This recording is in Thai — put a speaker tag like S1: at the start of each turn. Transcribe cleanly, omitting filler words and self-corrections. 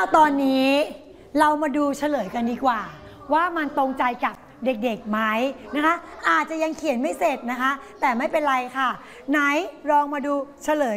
S1: ตอนนี้เรามาดูเฉลยกันดีกว่าว่ามันตรงใจกับเด็กๆไหมนะคะอาจจะยังเขียนไม่เสร็จนะคะแต่ไม่เป็นไรค่ะไหนลองมาดูเฉลย